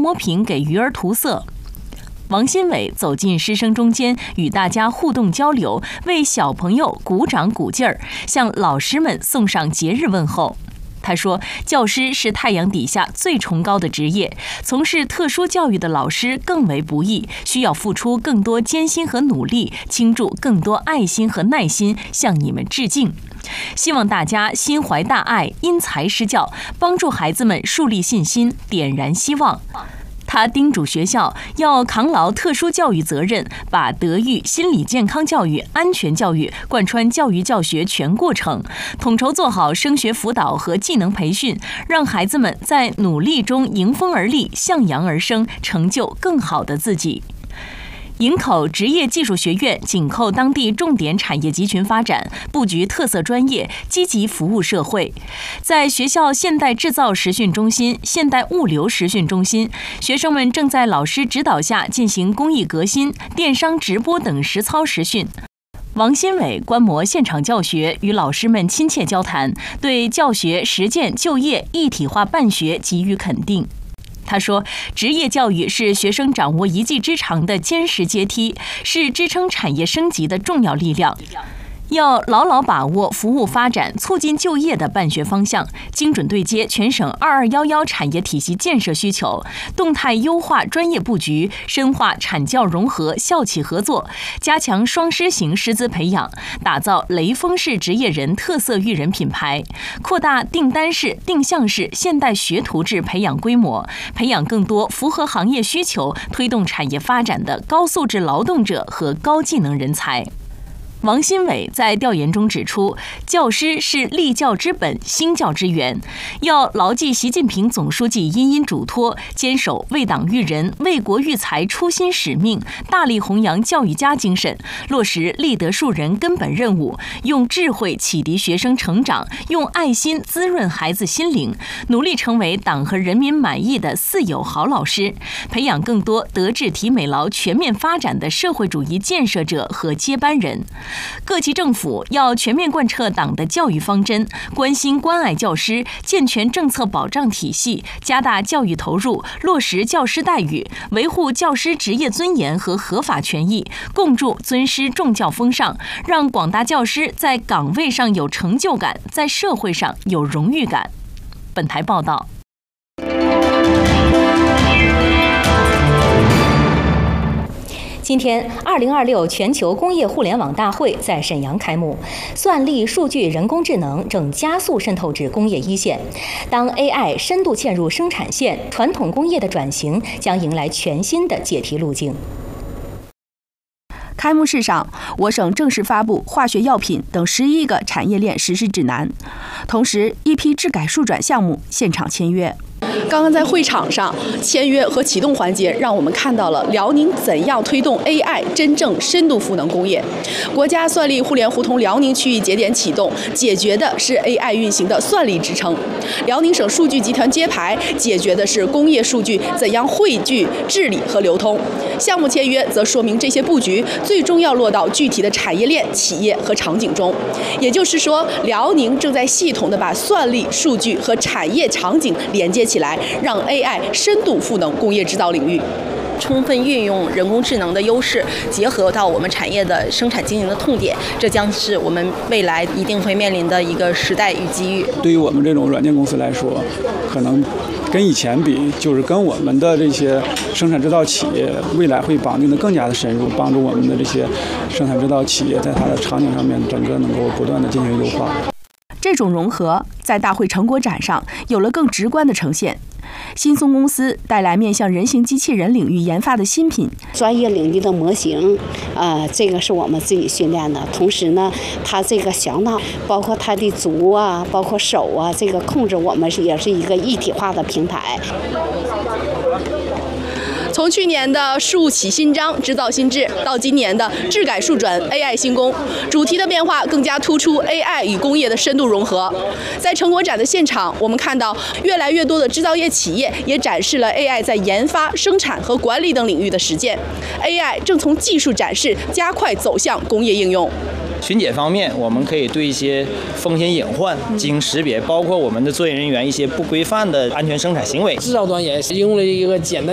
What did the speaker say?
摸瓶给鱼儿涂色。王新伟走进师生中间，与大家互动交流，为小朋友鼓掌鼓劲儿，向老师们送上节日问候。他说，教师是太阳底下最崇高的职业，从事特殊教育的老师更为不易，需要付出更多艰辛和努力，倾注更多爱心和耐心，向你们致敬。希望大家心怀大爱，因材施教，帮助孩子们树立信心，点燃希望。他叮嘱学校要扛牢特殊教育责任，把德育、心理健康教育、安全教育贯穿教育教学全过程，统筹做好升学辅导和技能培训，让孩子们在努力中迎风而立，向阳而生，成就更好的自己。营口职业技术学院紧扣当地重点产业集群发展，布局特色专业，积极服务社会。在学校现代制造实训中心、现代物流实训中心，学生们正在老师指导下进行工艺革新、电商直播等实操实训。王新伟观摩现场教学，与老师们亲切交谈，对教学、实践、就业一体化办学给予肯定。他说，职业教育是学生掌握一技之长的坚实阶梯，是支撑产业升级的重要力量。要牢牢把握服务发展、促进就业的办学方向，精准对接全省2211产业体系建设需求，动态优化专业布局，深化产教融合、校企合作，加强双师型师资培养，打造雷锋式职业人特色育人品牌，扩大订单式、定向式现代学徒制培养规模，培养更多符合行业需求、推动产业发展的高素质劳动者和高技能人才。王新伟在调研中指出，教师是立教之本、兴教之源，要牢记习近平总书记殷殷嘱托，坚守为党育人、为国育才初心使命，大力弘扬教育家精神，落实立德树人根本任务，用智慧启迪学生成长，用爱心滋润孩子心灵，努力成为党和人民满意的四有好老师，培养更多德智体美劳全面发展的社会主义建设者和接班人。各级政府要全面贯彻党的教育方针，关心关爱教师，健全政策保障体系，加大教育投入，落实教师待遇，维护教师职业尊严和合法权益，共筑尊师重教风尚，让广大教师在岗位上有成就感，在社会上有荣誉感。本台报道。今天，2026全球工业互联网大会在沈阳开幕。算力、数据、人工智能正加速渗透至工业一线。当 AI 深度嵌入生产线，传统工业的转型将迎来全新的解题路径。 开幕式上，我省正式发布化学药品等11个产业链实施指南，同时一批质改数转项目现场签约。 刚刚在会场上签约和启动环节，让我们看到了辽宁怎样推动 AI 真正深度赋能工业。国家算力互联互通辽宁区域节点启动，解决的是 AI 运行的算力支撑；辽宁省数据集团揭牌，解决的是工业数据怎样汇聚、治理和流通。项目签约则说明这些布局最终要落到具体的产业链、企业和场景中。也就是说，辽宁正在系统地把算力、数据和产业场景连接起来，让 AI 深度赋能工业制造领域。 充分运用人工智能的优势，结合到我们产业的生产经营的痛点，这将是我们未来一定会面临的一个时代与机遇。 对于我们这种软件公司来说，可能跟以前比，就是跟我们的这些生产制造企业未来会绑定的更加的深入，帮助我们的这些生产制造企业在它的场景上面整个能够不断的进行优化。 这种融合在大会成果展上有了更直观的呈现。新松公司带来面向人形机器人领域研发的新品， 专业领域的模型，这个是我们自己训练的。同时呢，它这个小脑，包括它的足啊，包括手啊，这个控制我们也是一个一体化的平台。 从去年的数起新章、制造新智，到今年的质改数转、AI 新工，主题的变化更加突出 AI 与工业的深度融合。在成果展的现场，我们看到越来越多的制造业企业也展示了 AI 在研发、生产和管理等领域的实践。AI 正从技术展示加快走向工业应用。 巡检方面，我们可以对一些风险隐患进行识别，包括我们的作业人员一些不规范的安全生产行为。 制造端也用了一个简单